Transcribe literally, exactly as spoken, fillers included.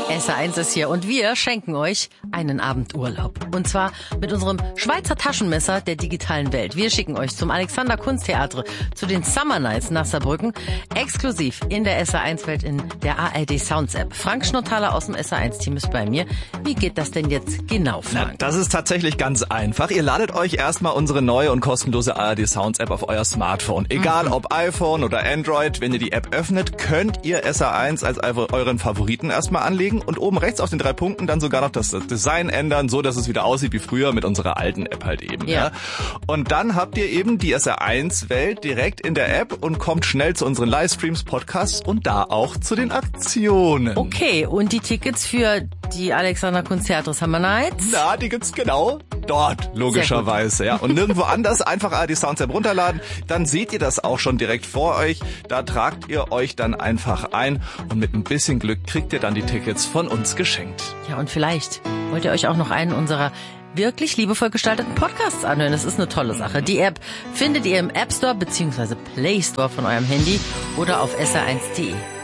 S R eins ist hier und wir schenken euch einen Abendurlaub. Und zwar mit unserem Schweizer Taschenmesser der digitalen Welt. Wir schicken euch zum Alexander Kunsttheater, zu den Summer Nights nach Saarbrücken, exklusiv in der S R eins Welt in der A R D Sounds App. Frank Schnottaler aus dem S R eins Team ist bei mir. Wie geht das denn jetzt genau, Frank? Na, das ist tatsächlich ganz einfach. Ihr ladet euch erstmal unsere neue und kostenlose A R D Sounds App auf euer Smartphone. Egal mhm. ob iPhone oder Android, wenn ihr die App öffnet, könnt ihr S R eins als euren Favoriten erstmal anlegen und oben rechts auf den drei Punkten dann sogar noch das Design ändern, so dass es wieder aussieht wie früher mit unserer alten App halt eben. Ja. Ja. Und dann habt ihr eben die S R eins Welt direkt in der App und kommt schnell zu unseren Livestreams, Podcasts und da auch zu den Aktionen. Okay, und die Tickets für die Alexander Kunsttheater Summer Nights? Na, die gibt's genau dort, logischerweise. Ja. Und nirgendwo anders einfach A R D Sounds App runterladen, dann seht ihr das auch schon direkt vor euch. Da tragt ihr euch dann einfach ein und mit ein bisschen Glück kriegt ihr dann die Tickets von uns geschenkt. Ja, und vielleicht wollt ihr euch auch noch einen unserer wirklich liebevoll gestalteten Podcasts anhören. Das ist eine tolle Sache. Die App findet ihr im App Store bzw. Play Store von eurem Handy oder auf S R eins punkt de.